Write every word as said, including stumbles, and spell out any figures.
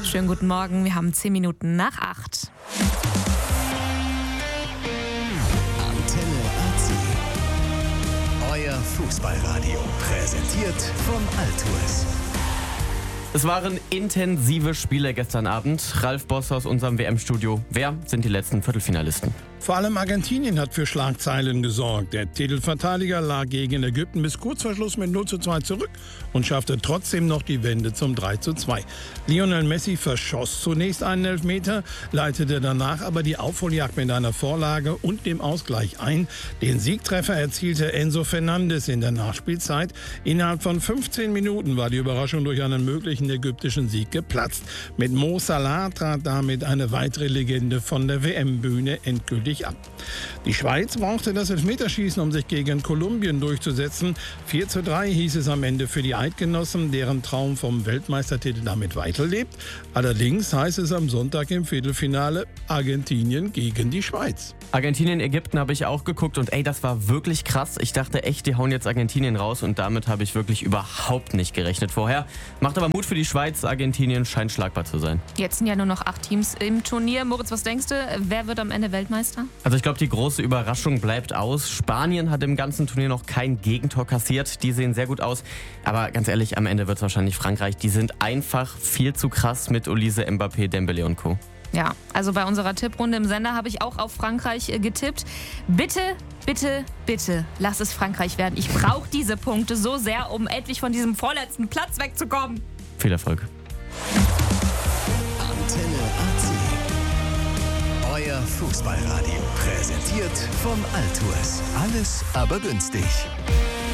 Schönen guten Morgen, wir haben zehn Minuten nach acht. Antenne A C. Euer Fußballradio. Präsentiert von Altours. Es waren intensive Spiele gestern Abend. Ralf Boss aus unserem W M-Studio. Wer sind die letzten Viertelfinalisten? Vor allem Argentinien hat für Schlagzeilen gesorgt. Der Titelverteidiger lag gegen Ägypten bis kurz vor Schluss mit null zu zwei zurück und schaffte trotzdem noch die Wende zum drei zu zwei. Lionel Messi verschoss zunächst einen Elfmeter, leitete danach aber die Aufholjagd mit einer Vorlage und dem Ausgleich ein. Den Siegtreffer erzielte Enzo Fernandes in der Nachspielzeit. Innerhalb von fünfzehn Minuten war die Überraschung durch einen möglichen ägyptischen Sieg geplatzt. Mit Mo Salah trat damit eine weitere Legende von der W M-Bühne endgültig ab. Die Schweiz brauchte das Elfmeterschießen, um sich gegen Kolumbien durchzusetzen. vier zu drei hieß es am Ende für die Eidgenossen, deren Traum vom Weltmeistertitel damit weiterlebt. Allerdings heißt es am Sonntag im Viertelfinale Argentinien gegen die Schweiz. Argentinien, Ägypten habe ich auch geguckt und ey, das war wirklich krass. Ich dachte echt, die hauen jetzt Argentinien raus und damit habe ich wirklich überhaupt nicht gerechnet vorher. Macht aber Mut für die Schweiz. Argentinien scheint schlagbar zu sein. Jetzt sind ja nur noch acht Teams im Turnier. Moritz, was denkst du? Wer wird am Ende Weltmeister? Also ich glaube, die große Überraschung bleibt aus. Spanien hat im ganzen Turnier noch kein Gegentor kassiert. Die sehen sehr gut aus. Aber ganz ehrlich, am Ende wird es wahrscheinlich Frankreich. Die sind einfach viel zu krass mit Olise, Mbappé, Dembélé und Co. Ja, also bei unserer Tipprunde im Sender habe ich auch auf Frankreich äh, getippt. Bitte, bitte, bitte, lass es Frankreich werden. Ich brauche diese Punkte so sehr, um endlich von diesem vorletzten Platz wegzukommen. Viel Erfolg. Antenne A C. Euer Fußballradio. Präsentiert von Altours. Alles aber günstig.